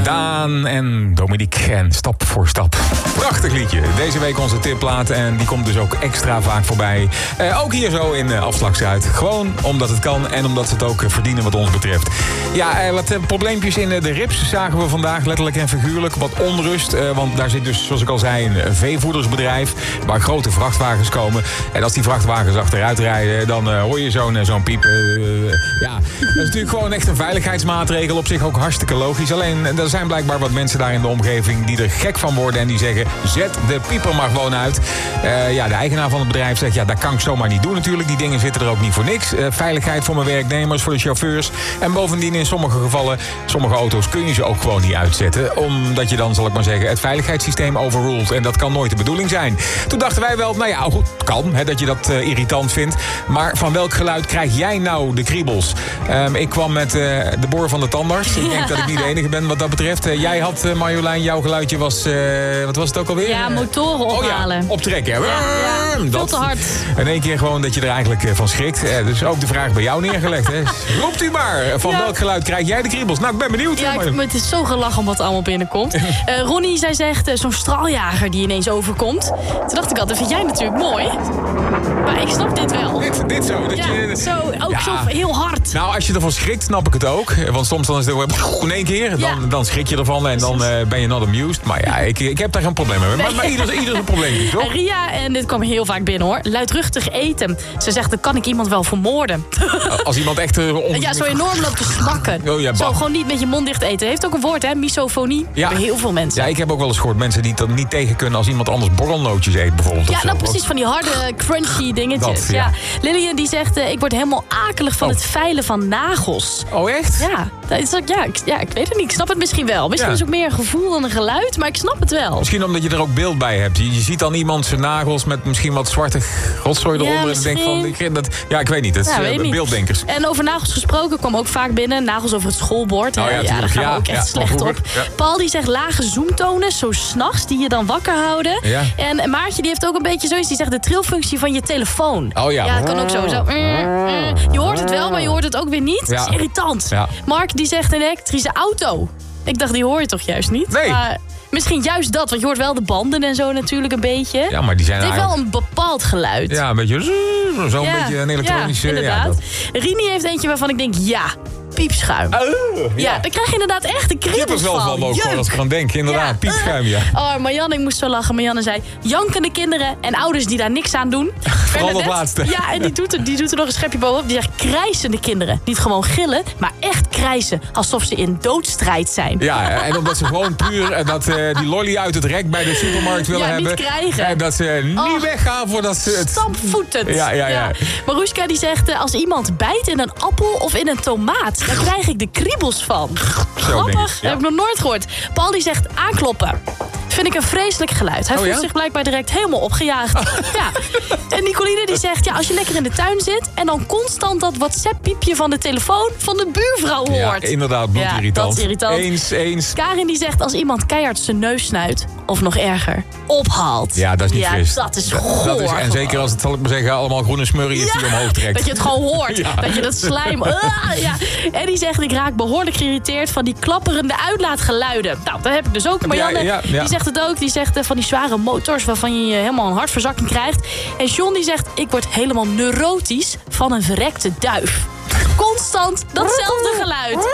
Daan en Dominique en Stap voor Stap. Prachtig liedje. Deze week onze tipplaat en die komt dus ook extra vaak voorbij. Ook hier zo in Afslag Zuid. Gewoon omdat het kan en omdat ze het ook verdienen wat ons betreft. Ja, wat probleempjes in de rips zagen we vandaag, letterlijk en figuurlijk. Wat onrust, want daar zit dus, zoals ik al zei, een veevoedersbedrijf waar grote vrachtwagens komen. En als die vrachtwagens achteruit rijden, dan hoor je zo'n piep. Ja, dat is natuurlijk gewoon echt een veiligheidsmaatregel. Op zich ook hartstikke logisch. Alleen, er zijn blijkbaar wat mensen daar in de omgeving die er gek van worden en die zeggen, zet de pieper maar gewoon uit. Ja, de eigenaar van het bedrijf zegt, ja, dat kan ik zomaar niet doen natuurlijk. Die dingen zitten er ook niet voor niks. Veiligheid voor mijn werknemers, voor de chauffeurs. En bovendien in sommige gevallen, sommige auto's kun je ze ook gewoon niet uitzetten. Omdat je dan, zal ik maar zeggen, het veiligheidssysteem overruled. En dat kan nooit de bedoeling zijn. Toen dachten wij wel, nou ja, goed, kan, hè, dat je dat irritant vindt. Maar van welk geluid krijg jij nou de kriebels? Ik kwam met de boor van de tandarts. Ik denk dat ik niet de enige ben wat dat betreft. Jij had, Marjolein, jouw geluidje was, wat was het ook alweer? Ja, motoren ophalen. Oh ja, optrekken. Ja, veel te hard. In één keer gewoon dat je er eigenlijk van schrikt. Dus ook de vraag bij jou neergelegd. Hè. Roept u maar, van welk geluid krijg jij de kriebels? Nou, ik ben benieuwd. Ja, het is zo gelachen wat er allemaal binnenkomt. Ronnie, zij zegt, zo'n straaljager die ineens overkomt. Toen dacht ik al, dat vind jij natuurlijk mooi. Maar ik snap dit wel. Dit zo. Dat zo heel hard. Nou, als je ervan schrikt, snap ik het ook. Want soms dan is het in één keer. Dan schrik je ervan en dan ben je not amused. Maar ja, ik heb daar geen probleem mee. Nee. Maar ieder een probleem, toch? Ria, en dit kwam heel vaak binnen hoor, luidruchtig eten. Ze zegt, dan kan ik iemand wel vermoorden. Als iemand echt... ja, zo enorm loopt te smakken. Oh, ja, zo gewoon niet met je mond dicht eten. Heeft ook een woord, hè? Misofonie. Ja. Bij heel veel mensen. Ja, ik heb ook wel eens gehoord mensen die het niet tegen kunnen als iemand anders borrelnootjes eet bijvoorbeeld. Ja, nou precies, van die harde, crunchy dingetjes. Dat, ja. Lillian die zegt, ik word helemaal akelig van het veilen van nagels. Oh, echt? Ja, ik weet het niet. Ik snap het misschien wel. Misschien is het ook meer een gevoel dan een geluid, maar ik snap het wel. Misschien omdat je er ook beeld bij hebt. Je ziet dan iemand zijn nagels met misschien wat zwarte rotzooi eronder. En denkt van, ik weet niet. Het is beelddenkers. En over nagels gesproken kwam ook vaak binnen. Nagels over het schoolbord. Oh, daar gaan we ook echt slecht op. Ja. Paul die zegt lage zoomtonen, zo 's nachts, die je dan wakker houden. Ja. En Maartje die heeft ook een beetje zoiets. Die zegt de trilfunctie van je telefoon. Oh ja. Ja, dat kan ook zo. Je hoort het wel, maar je hoort het ook weer niet. Ja. Dat is irritant. Ja. Mark die zegt een elektrische auto. Ik dacht, die hoor je toch juist niet? Nee. Maar misschien juist dat, want je hoort wel de banden en zo natuurlijk een beetje. Ja, maar die zijn het heeft wel een bepaald geluid. Ja, een beetje zo'n beetje een elektronische... Ja, inderdaad. Rini heeft eentje waarvan ik denk, piepschuim. Ja, daar krijg je inderdaad echt een kriebels van. Ik heb er wel van ook gewoon als ik eraan denk. Inderdaad, piepschuim, ja. Oh, Marianne, ik moest zo lachen. Marianne zei, jankende kinderen en ouders die daar niks aan doen. Vooral dat laatste. Ja, en die doet er nog een schepje bovenop. Die zegt, krijsende kinderen. Niet gewoon gillen, maar echt krijsen. Alsof ze in doodstrijd zijn. Ja, en omdat ze gewoon puur die lolly uit het rek bij de supermarkt willen hebben. Niet krijgen. En dat ze niet weggaan voordat ze het... Stampvoetend. Ja. Maruska die zegt, als iemand bijt in een appel of in een tomaat, daar krijg ik de kriebels van. Grappig, heb ik nog nooit gehoord. Paul die zegt aankloppen. Vind ik een vreselijk geluid. Hij voelt zich blijkbaar direct helemaal opgejaagd. Ja. En Nicoline die zegt, als je lekker in de tuin zit en dan constant dat WhatsApp-piepje van de telefoon van de buurvrouw hoort. Ja, inderdaad, bloedirritant. Ja, dat is irritant. Eens. Karin die zegt, als iemand keihard zijn neus snuit, of nog erger, ophaalt. Ja, dat is niet fris. Dat is goor. En zeker als het, zal ik maar zeggen, allemaal groene smurrie is die omhoog trekt. Dat je het gewoon hoort. Ja. Dat je dat slijm... En die zegt, ik raak behoorlijk geïrriteerd van die klapperende uitlaatgeluiden. Nou, dat heb ik dus ook. Marianne, die zegt het ook. Die zegt van die zware motors waarvan je helemaal een hartverzakking krijgt. En John die zegt, ik word helemaal neurotisch van een verrekte duif. Constant datzelfde geluid.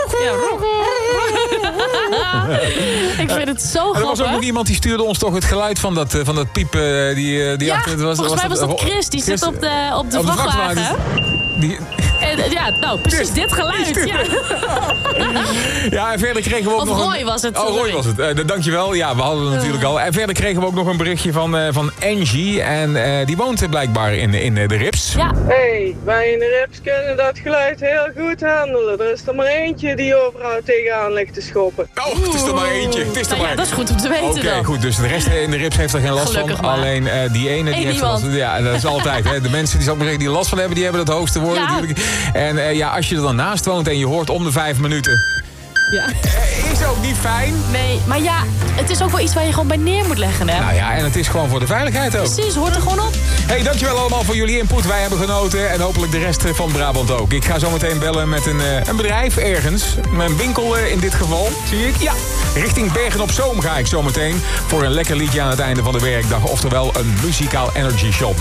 Ik vind het zo grappig. Er was ook nog iemand die stuurde ons toch het geluid van dat piep die achter het was. Volgens mij was dat Chris. Die zit op de vrachtwagen. Precies dit geluid. Ja, en verder kregen we ook nog Roy was het. Roy was het. Dankjewel. Ja, we hadden het natuurlijk al. En verder kregen we ook nog een berichtje van Angie. En die woont blijkbaar in de Rips. Ja. Hey, wij in de Rips kunnen dat geluid heel goed handelen. Er is er maar eentje die overal tegenaan ligt te schoppen. Oh, het is er maar eentje. Ja, dat is goed om te weten. Oké, goed. Dus de rest in de Rips heeft er geen last Gelukkig van. maar. Alleen die ene die heeft last. Ja, dat is altijd. Hè. De mensen die last van hebben, die hebben het hoogste woord natuurlijk. En als je er dan naast woont en je hoort om de 5 minuten... Ja. Is ook niet fijn. Nee, maar ja, het is ook wel iets waar je gewoon bij neer moet leggen, hè? Nou ja, en het is gewoon voor de veiligheid ook. Precies, hoort er gewoon op. Hey, dankjewel allemaal voor jullie input. Wij hebben genoten en hopelijk de rest van Brabant ook. Ik ga zo meteen bellen met een bedrijf ergens. Een winkel in dit geval, zie ik. Ja, richting Bergen op Zoom ga ik zo meteen voor een lekker liedje aan het einde van de werkdag. Oftewel een muzikaal energy shop.